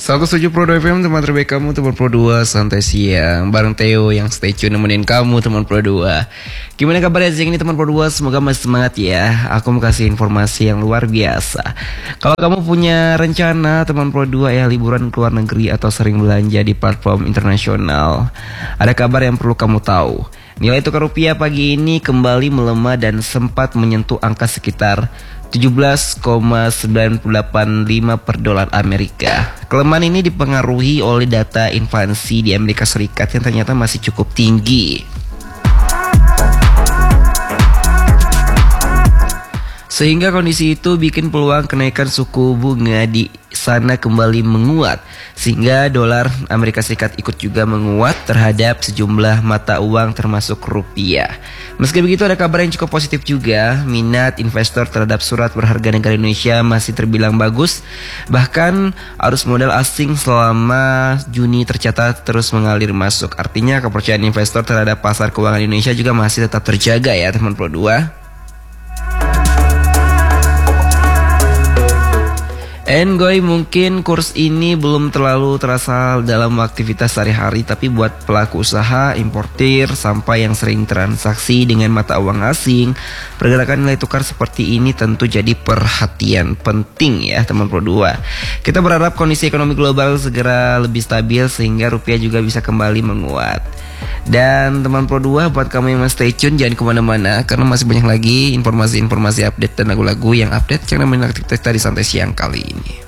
107 Pro 2 FM, teman terbaik kamu, teman Pro 2 santai siang bareng Theo yang stay tune nemenin kamu, teman Pro 2. Gimana kabarnya siang ini teman Pro 2? Semoga masih semangat ya. Aku mau kasih informasi yang luar biasa. Kalau kamu punya rencana teman Pro 2 ya liburan ke luar negeri atau sering belanja di platform internasional, ada kabar yang perlu kamu tahu. Nilai tukar rupiah pagi ini kembali melemah dan sempat menyentuh angka sekitar 17,985 per dolar Amerika. Kelemahan ini dipengaruhi oleh data inflasi di Amerika Serikat yang ternyata masih cukup tinggi. Sehingga kondisi itu bikin peluang kenaikan suku bunga di sana kembali menguat. Sehingga dolar Amerika Serikat ikut juga menguat terhadap sejumlah mata uang termasuk rupiah. Meski begitu ada kabar yang cukup positif juga. Minat investor terhadap surat berharga negara Indonesia masih terbilang bagus. Bahkan arus modal asing selama Juni tercatat terus mengalir masuk. Artinya kepercayaan investor terhadap pasar keuangan Indonesia juga masih tetap terjaga ya teman Pro 2. Goy, mungkin kurs ini belum terlalu terasa dalam aktivitas sehari-hari, tapi buat pelaku usaha, importir, sampai yang sering transaksi dengan mata uang asing, pergerakan nilai tukar seperti ini tentu jadi perhatian penting ya teman Pro 2. Kita berharap kondisi ekonomi global segera lebih stabil sehingga rupiah juga bisa kembali menguat. Dan teman Pro 2, buat kamu yang masih stay tune jangan kemana-mana karena masih banyak lagi informasi-informasi update dan lagu-lagu yang update yang namanya aktivitas tadi santai siang kali ini.